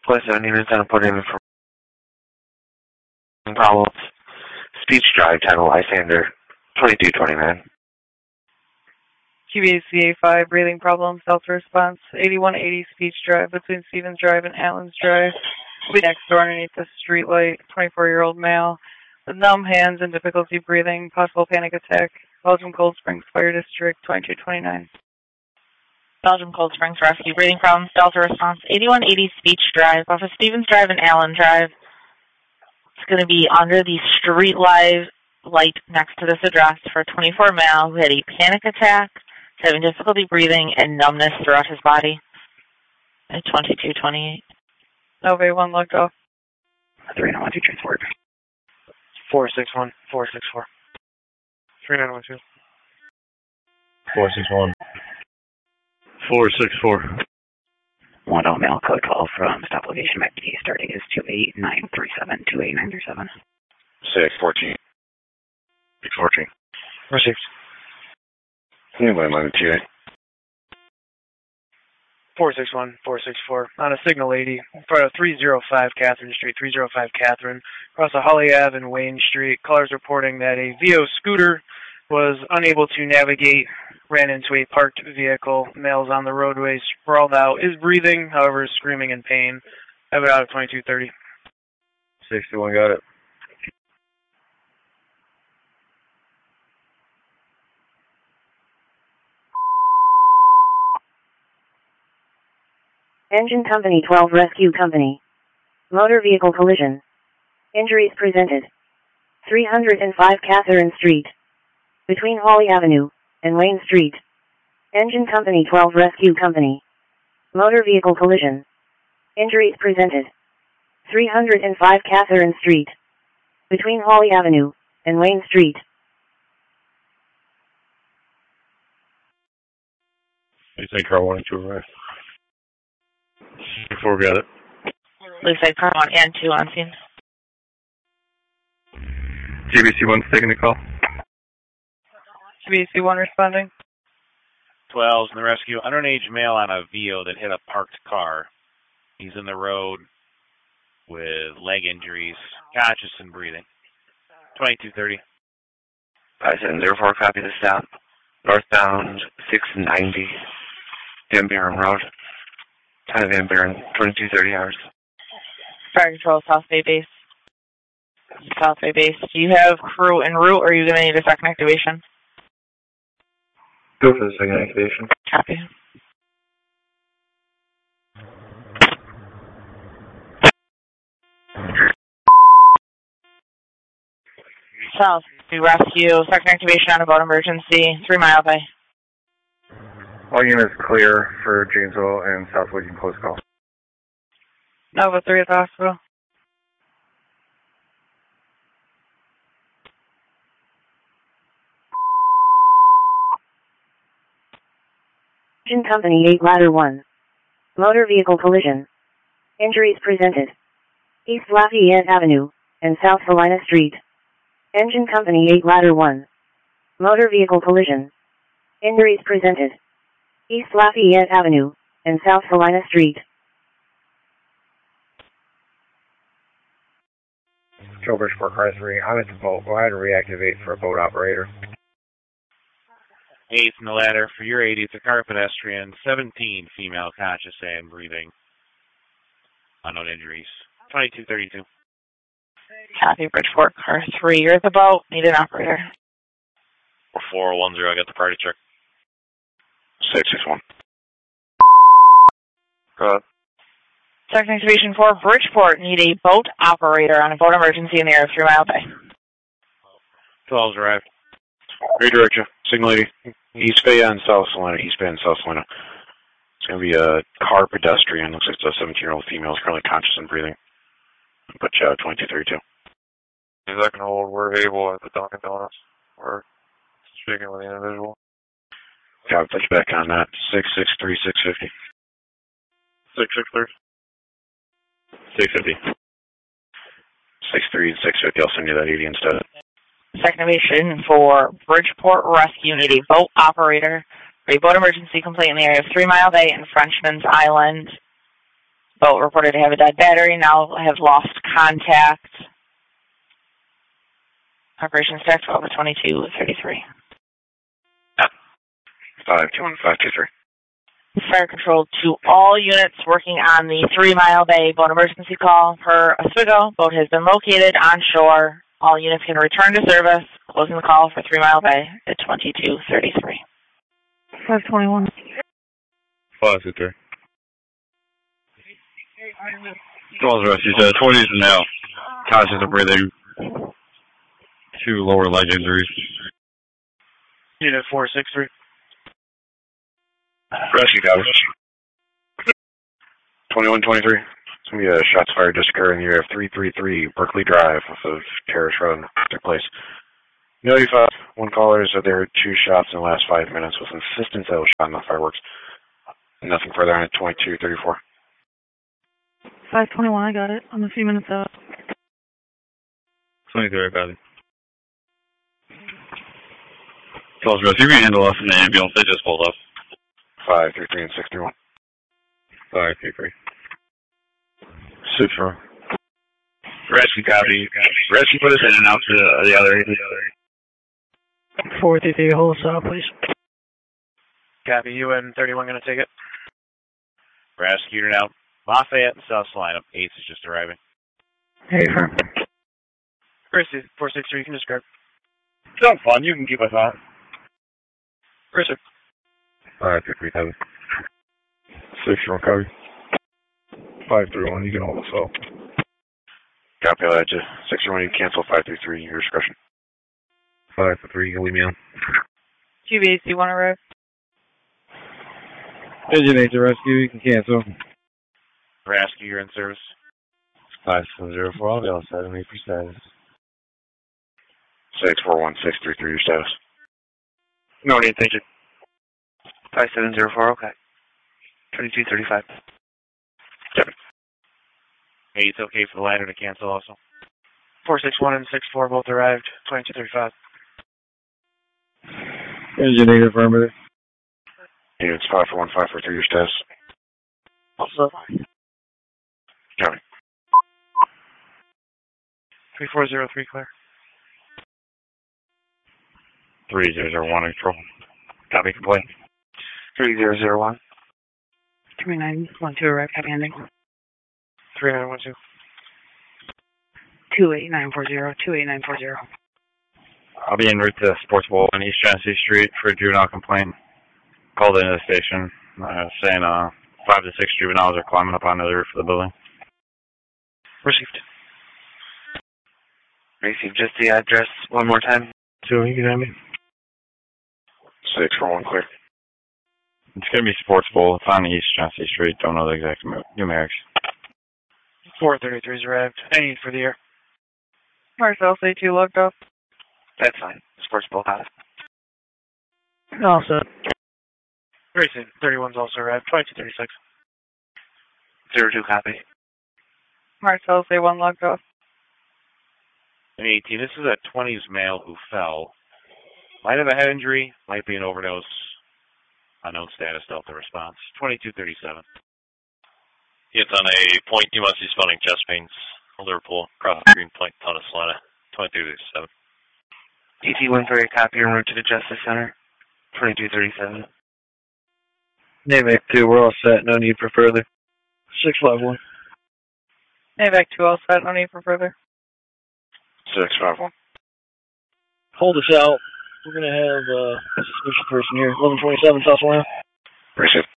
Plus, units on put in for problems. Speech drive, title, Lysander, 2229. QBACA 5, breathing problems, delta response, 8180 speech drive between Stevens Drive and Allen's Drive. Next door underneath the street light, 24-year-old male with numb hands and difficulty breathing, possible panic attack. Belgium Cold Springs Fire District, 2229. Belgium Cold Springs Rescue, breathing problems, delta response, 8180 speech drive off of Stevens Drive and Allen Drive. It's going to be under the street light next to this address for a 24 male who had a panic attack, having difficulty breathing, and numbness throughout his body at 2228. Nova 1 logged off. 3912 transport. 461, 464. 3912. 461. 464. 1 male code call from stop location McD. Starting is 28937, 28937. 614. 614. Received. Anyway, I'm on the TA. 461, 464. On a signal 80, in front of 305 Catherine Street, 305 Catherine, across a Holly Ave and Wayne Street. Callers reporting that a VO scooter was unable to navigate, ran into a parked vehicle. Male's on the roadway, sprawled out, is breathing, however, is screaming in pain. Have it out of 2230. 61, got it. Engine Company 12 Rescue Company. Motor vehicle collision. Injuries presented. 305 Catherine Street. Between Holly Avenue and Wayne Street. Engine Company 12 Rescue Company. Motor vehicle collision. Injuries presented. 305 Catherine Street. Between Holly Avenue and Wayne Street. You think car 1 and 2 arrive? Before we got it. Looks like car 1 and 2 on scene. GBC 1's taking the call. QBAC 1 responding. 12's in the rescue. Underage male on a VO that hit a parked car. He's in the road with leg injuries, conscious and breathing. 2230. 5704, copy the stop. Northbound 690, Van Buren Road. Time Van Buren, 2230 hours. Fire Control, South Bay Base. South Bay Base. Do you have crew en route, or are you going to need a second activation? Go for the second activation. Copy. South Bay Rescue, second activation on a boat emergency, 3 Mile Bay. All units clear for Janesville and Southwood. You can close call. Nova 3 at the hospital. Engine Company 8 Ladder 1. Motor vehicle collision. Injuries presented. East Lafayette Avenue and South Salina Street. Engine Company 8 Ladder 1. Motor vehicle collision. Injuries presented. East Lafayette Avenue and South Salina Street. Joe Bridgeport, car 3. I'm at the boat. Go ahead and reactivate for a boat operator. 8th in the ladder for your 80. It's a car pedestrian. 17 female conscious and breathing. Unknown injuries. 2232. Copy, Bridgeport, car 3. You're at the boat. Need an operator. 4010, I got the party check. 661. Go ahead. Second activation for Bridgeport. Need a boat operator on a boat emergency in the area of 3 Mile Bay. 12's arrived. Redirect you. Signal 80. East Bay and South Salina. East Bay and South Salina. It's going to be a car pedestrian. Looks like it's a 17-year-old female. Is currently conscious and breathing. Put you out 2232. Is that going to hold? We're able at the Dunkin' Donuts. We're speaking with the individual. Got to put you back on that. 663, 650. 663. 650. 63 and 650. I'll send you that 80 instead. Second activation for Bridgeport Rescue. Need a boat operator for a boat emergency complaint in the area of 3 Mile Bay and Frenchman's Island. Boat reported to have a dead battery, now have lost contact. Operation staff 12 at 2233. 521-523. Fire control to all units working on the 3 Mile Bay boat emergency call per Oswego. Boat has been located on shore. All units can return to service. Closing the call for 3 Mile Bay at 2233. 521. 523. Calls rescue said 20s and now. Conscious and breathing. 2 lower leg injuries. Unit 463. Rescue covers. 2123. Some of the shots fired just occurred in the area of 333 Berkeley Drive off of Terrace Road. Took place. Notified one caller said there were 2 shots in the last 5 minutes with insistence that was shot in the fireworks. Nothing further on at 2234. 521, I got it. I'm a few minutes out. 23, got it. Calls rescue, you can handle us in the ambulance. They just pulled up. 533 and 631. 533. 6-4. Rescue copy. Rescue put us in and out to the other. 433, hold us out, please. Copy. UN 31 going to take it. Rescued now. Lafayette and South Salina. Ace is just arriving. Hey, firm. Rescue 463, you can describe. Sounds fun. You can keep us on. Rescue. 533. 6-4, copy. 531, you can hold us up. Copy that. 631, you cancel 533, your discretion. 533, you can leave me on. QBAC, want to arrive? Engine 8 to rescue, you can cancel. Rescue, you're in service. 5704, I'll be on 78 for status. 641-633, your status. No need, thank you. 5704, okay. 2235. Hey, it's okay for the ladder to cancel also. 461 and 64 both arrived. 2235. Engine 8 affirmative. Units 541-543, your status. Also. Copy. 3403, clear. 3001 control. Copy complete. 3001. 3912, arrive, copy ending. 3912. 28940, 28940. I'll be en route to Sports Bowl on East Genesee Street for a juvenile complaint. Called into the station saying 5 to 6 juveniles are climbing up onto the roof of the building. Received. Received. Just the address one more time. So you can have me. 641, clear. It's going to be Sports Bowl. It's on East Genesee Street. Don't know the exact numerics. 433's arrived. Any need for the air? Marcel, say 2 logged off. That's fine. Sports Bowl has it. All set. Racing 31's also arrived. 2236. 02 copy. Marcel, say 1 logged off. 18, this is a 20s male who fell. Might have a head injury, might be an overdose. Unknown status, Delta response. 2237. It's on a point, you must be spelling chest pains. Liverpool, across the Green Point, town of Salina. 2237. ET1 for a copy en route to the Justice Center. 2237. NAVAC 2, we're all set. No need for further. 651. NAVAC 2, all set. No need for further. 651. Hold us out. We're going to have a suspicious person here. 1127 South Salina. Appreciate it.